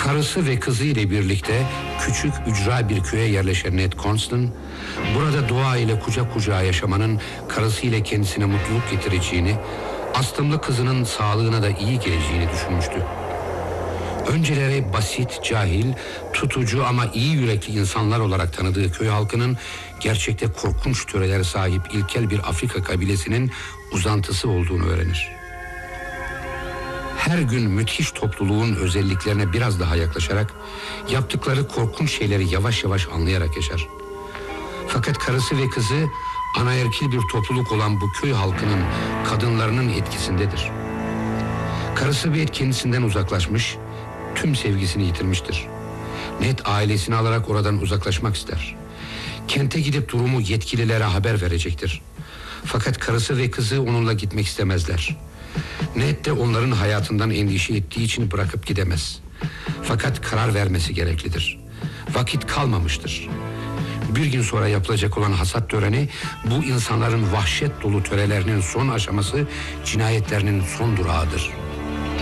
Karısı ve kızı ile birlikte küçük ücra bir köye yerleşen Ned Constant, burada doğa ile kucak kucağa yaşamanın karısı ile kendisine mutluluk getireceğini, astımlı kızının sağlığına da iyi geleceğini düşünmüştü. Önceleri basit, cahil, tutucu ama iyi yürekli insanlar olarak tanıdığı köy halkının gerçekte korkunç törelere sahip ilkel bir Afrika kabilesinin uzantısı olduğunu öğrenir. Her gün müthiş topluluğun özelliklerine biraz daha yaklaşarak yaptıkları korkunç şeyleri yavaş yavaş anlayarak yaşar. Fakat karısı ve kızı anaerkil bir topluluk olan bu köy halkının kadınlarının etkisindedir. Karısı Beth kendisinden uzaklaşmış, tüm sevgisini yitirmiştir. Ned ailesini alarak oradan uzaklaşmak ister. Kente gidip durumu yetkililere haber verecektir. Fakat karısı ve kızı onunla gitmek istemezler. Ned de onların hayatından endişe ettiği için bırakıp gidemez. Fakat karar vermesi gereklidir. Vakit kalmamıştır. Bir gün sonra yapılacak olan hasat töreni, bu insanların vahşet dolu törelerinin son aşaması, cinayetlerinin son durağıdır.